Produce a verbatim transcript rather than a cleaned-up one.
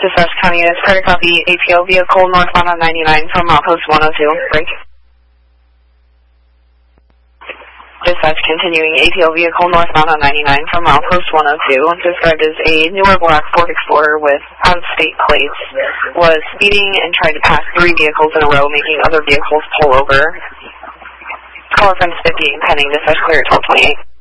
Dispatch County is credit copy A T O vehicle northbound on ninety-nine from outpost one oh two. Break. Dispatch continuing A T O vehicle northbound on ninety-nine from outpost one oh two. Described as a newer black Ford Explorer with out-of-state plates. Was speeding and tried to pass three vehicles in a row, making other vehicles pull over. Call offense fifty-eight pending. Dispatch clear at twelve twenty-eight.